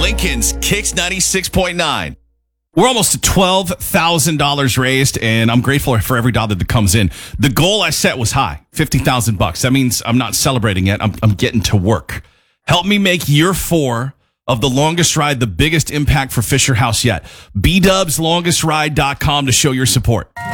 Lincoln's Kicks 96.9. We're almost to $12,000 raised, and I'm grateful for every dollar that comes in. The goal I set was high, $50,000. That means I'm not celebrating yet. I'm getting to work. Help me make year 4 of the longest ride the biggest impact for Fisher House yet. BDubsLongestRide.com to show your support.